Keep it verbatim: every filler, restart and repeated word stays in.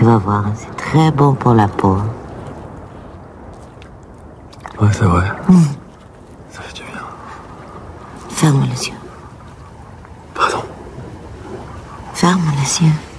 Tu vas voir, c'est très bon pour la peau. Ouais, c'est vrai. Mmh. Ça fait du bien. Ferme les yeux. Pardon. Ferme les yeux.